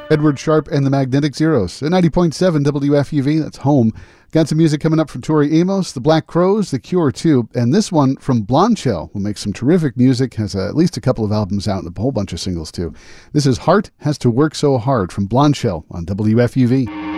Edward Sharpe and the Magnetic Zeros at 90.7 WFUV, that's home. Got some music coming up from Tori Amos, the Black Crowes, The Cure too, and this one from Blondshell, who makes some terrific music, has at least a couple of albums out and a whole bunch of singles too. This is Heart Has to Work So Hard from Blondshell on WFUV.